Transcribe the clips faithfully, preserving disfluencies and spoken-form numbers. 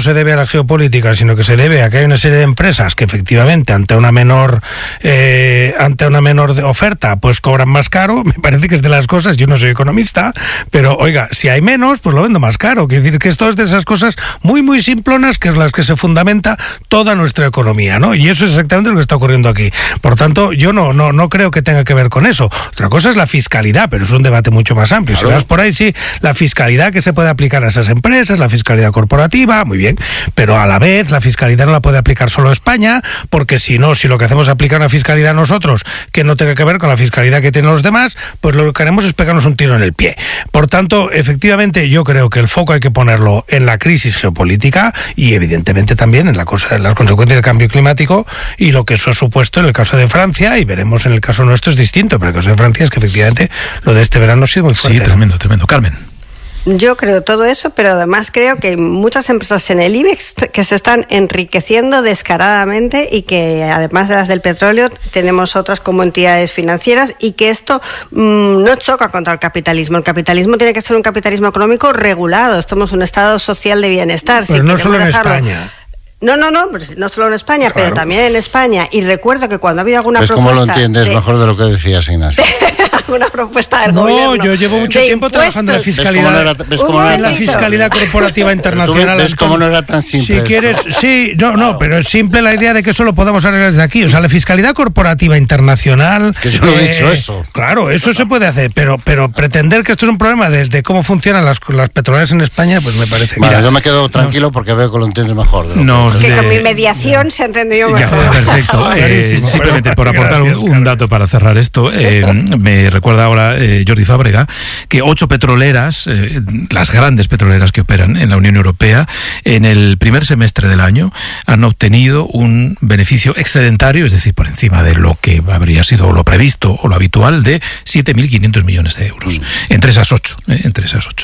se debe a la geopolítica, sino que se debe a que hay una serie de empresas que efectivamente ante una menor eh, ante una menor oferta pues cobran más caro, me parece que es de las cosas, yo no soy economista, pero oiga, si hay menos, pues lo vendo más caro. Quiere decir que esto es de esas cosas muy muy simplonas que es las que se fundamenta toda nuestra economía, ¿no? Y eso es exactamente lo que está ocurriendo aquí. Por tanto, yo no no no creo que tenga que ver con eso. Otra cosa es la fiscalidad, pero es un debate mucho más amplio. Claro. Si vas por ahí, sí, la fiscalidad que se puede aplicar a esas empresas, la fiscalidad corporativa, muy bien, pero a la vez la fiscalidad no la puede aplicar solo España, porque si no, si lo que hacemos es aplicar una fiscalidad a nosotros que no tenga que ver con la fiscalidad que tienen los demás, pues lo que haremos es pegarnos un tiro en el pie. Por tanto, efectivamente, yo creo que el foco hay que ponerlo en la crisis geopolítica y evidentemente también en, la cosa, en las consecuencias del cambio climático y lo que eso ha supuesto en el caso de Francia, y veremos en el caso nuestro es distinto, pero el caso de Francia es que efectivamente lo de este verano ha sido muy fuerte. Sí, tremendo, tremendo. Carmen. Yo creo todo eso, pero además creo que hay muchas empresas en el IBEX que se están enriqueciendo descaradamente y que además de las del petróleo tenemos otras como entidades financieras y que esto mmm, no choca contra el capitalismo. El capitalismo tiene que ser un capitalismo económico regulado. Estamos un estado social de bienestar. Pero si no solo en dejarlo... España. No, no, no, no solo en España, claro, pero también en España. Y recuerdo que cuando ha habido alguna ¿Ves propuesta... cómo lo entiendes de... mejor de lo que decías, Ignacio? alguna propuesta del no, gobierno. No, yo llevo mucho tiempo impuestos. trabajando en la fiscalidad. ¿Ves cómo no era, en la fiscalidad corporativa internacional. ¿Ves cómo no era tan simple? Si esto? quieres, sí, no, no, pero es simple la idea de que eso lo podamos arreglar desde aquí. O sea, la fiscalidad corporativa internacional. Que yo no eh, he dicho eso. Claro, eso se puede hacer, pero, pero pretender que esto es un problema desde cómo funcionan las, las petroleras en España, pues me parece que. Vale, Mira, yo me quedo tranquilo porque veo que lo entiendes mejor. No, que de... con mi mediación se ha entendido mejor. Ya, perfecto. eh, simplemente por aportar gracias, un, un dato para cerrar esto, eh, me recuerda ahora eh, Jordi Fábrega que ocho petroleras, eh, las grandes petroleras que operan en la Unión Europea, en el primer semestre del año han obtenido un beneficio excedentario, es decir, por encima de lo que habría sido lo previsto o lo habitual, de siete mil quinientos millones de euros. Mm. Entre esas ocho. Eh, entre esas ocho.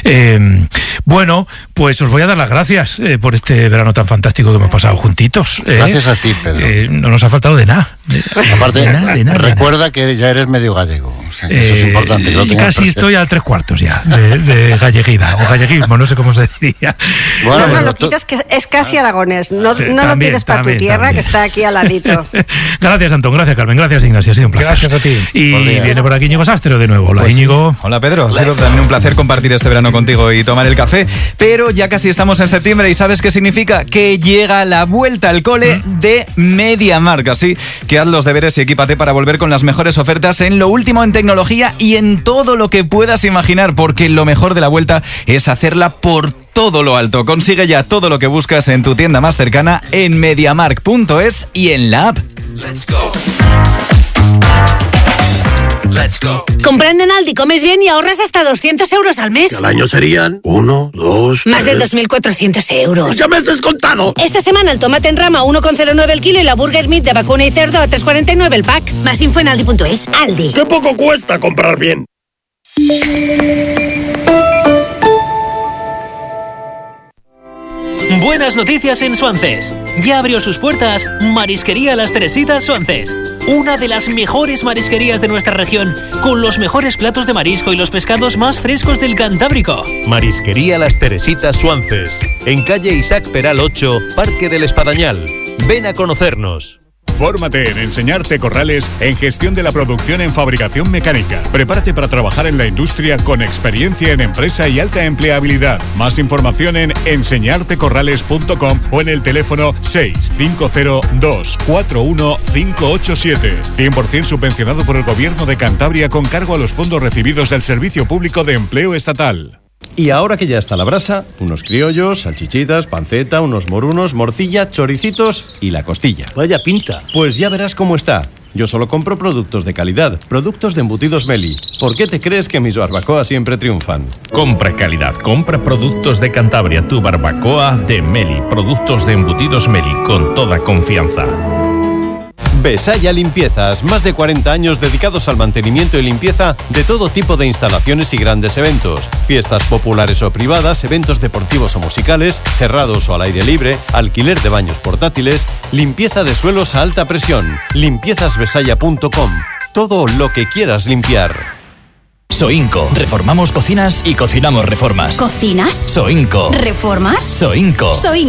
Eh, bueno, pues os voy a dar las gracias eh, por este verano tan fantástico que hemos pasado juntitos. Eh, Gracias a ti, Pedro. Eh, no nos ha faltado de nada. De, Aparte, de nada, de nada, recuerda de nada. que ya eres medio gallego. O sea, que eh, eso es importante. Que lo y casi presente. estoy a tres cuartos ya de, de galleguida o galleguismo, no sé cómo se diría. Bueno, no, no, lo tú... quitas que es casi aragonés. No, Sí, no también, lo tienes para tu tierra, también. que está aquí al ladito. Gracias, Antón. Gracias, Carmen. Gracias, Ignacio. Ha sido un placer. Gracias a ti. Y viene por aquí Íñigo Sastero de nuevo. Hola, pues, Íñigo. Hola, Pedro. Ha sido también un placer compartir este verano contigo y tomar el café. Pero ya casi estamos en septiembre y ¿sabes qué significa? Que llega la vuelta al cole de MediaMarkt. Así que haz los deberes y equípate para volver con las mejores ofertas en lo último en tecnología y en todo lo que puedas imaginar, porque lo mejor de la vuelta es hacerla por todo lo alto. Consigue ya todo lo que buscas en tu tienda más cercana en mediamarkt punto es y en la app. Let's go. Let's go. Comprando en Aldi comes bien y ahorras hasta doscientos euros al mes. Que al año serían uno, dos, Más tres... de dos mil cuatrocientos euros. ¡Ya me has descontado! Esta semana el tomate en rama uno coma cero nueve el kilo y la burger meat de vacuna y cerdo a tres coma cuarenta y nueve el pack. Más info en aldi punto es. Aldi. ¡Qué poco cuesta comprar bien! Buenas noticias en Suances. Ya abrió sus puertas Marisquería Las Teresitas Suances. Una de las mejores marisquerías de nuestra región, con los mejores platos de marisco y los pescados más frescos del Cantábrico. Marisquería Las Teresitas Suances, en calle Isaac Peral ocho, Parque del Espadañal. Ven a conocernos. Fórmate en Enseñarte Corrales en gestión de la producción en fabricación mecánica. Prepárate para trabajar en la industria con experiencia en empresa y alta empleabilidad. Más información en enseñarte corrales punto com o en el teléfono seis cinco cero dos cuatro uno cinco ocho siete. cien por ciento subvencionado por el Gobierno de Cantabria con cargo a los fondos recibidos del Servicio Público de Empleo Estatal. Y ahora que ya está la brasa, unos criollos, salchichitas, panceta, unos morunos, morcilla, choricitos y la costilla. Vaya pinta. Pues ya verás cómo está. Yo solo compro productos de calidad, productos de embutidos Meli. ¿Por qué te crees que mis barbacoas siempre triunfan? Compra calidad, compra productos de Cantabria, tu barbacoa de Meli. Productos de embutidos Meli, con toda confianza. Besaya Limpiezas, más de cuarenta años dedicados al mantenimiento y limpieza de todo tipo de instalaciones y grandes eventos. Fiestas populares o privadas, eventos deportivos o musicales, cerrados o al aire libre, alquiler de baños portátiles, limpieza de suelos a alta presión. limpiezas besaya punto com. Todo lo que quieras limpiar. Soinco. Reformamos cocinas y cocinamos reformas. ¿Cocinas? Soinco. ¿Reformas? Soinco. Soinco.